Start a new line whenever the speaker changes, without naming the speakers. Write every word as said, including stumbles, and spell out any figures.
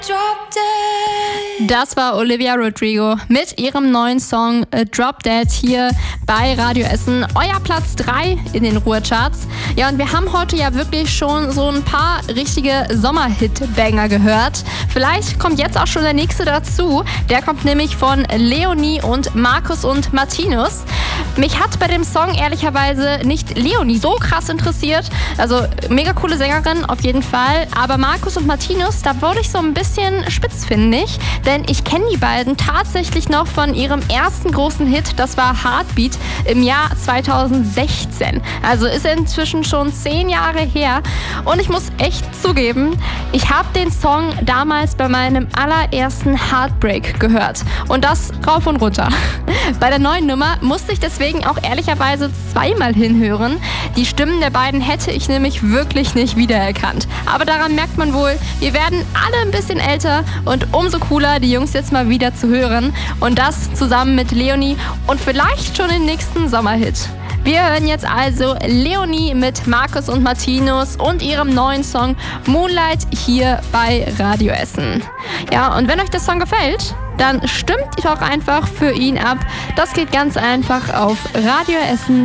Das war Olivia Rodrigo mit ihrem neuen Song äh, Drop Dead hier bei Radio Essen. Euer Platz drei in den Ruhrcharts. Ja, und wir haben heute ja wirklich schon so ein paar richtige Sommerhit-Banger gehört. Vielleicht kommt jetzt auch schon der nächste dazu. Der kommt nämlich von Leonie und Markus und Martinus. Mich hat bei dem Song ehrlicherweise nicht Leonie so krass interessiert. Also mega coole Sängerin auf jeden Fall. Aber Markus und Martinus, da wurde ich so ein bisschen spitzfindig. Denn ich kenne die beiden tatsächlich noch von ihrem ersten großen Hit. Das war Heartbeat im Jahr zweitausendsechzehn. Also ist inzwischen schon zehn Jahre her. Und ich muss echt zugeben, ich habe den Song damals bei meinem allerersten Heartbreak gehört. Und das rauf und runter. Bei der neuen Nummer musste ich deswegen auch ehrlicherweise zweimal hinhören. Die Stimmen der beiden hätte ich nämlich wirklich nicht wiedererkannt. Aber daran merkt man wohl, wir werden alle ein bisschen älter und umso cooler, die Jungs jetzt mal wieder zu hören. Und das zusammen mit Leonie und vielleicht schon den nächsten Sommerhit. Wir hören jetzt also Leonie mit Markus und Martinus und ihrem neuen Song Moonlight hier bei Radio Essen. Ja, und wenn euch der Song gefällt, dann stimmt doch einfach für ihn ab. Das geht ganz einfach auf Radio Essen.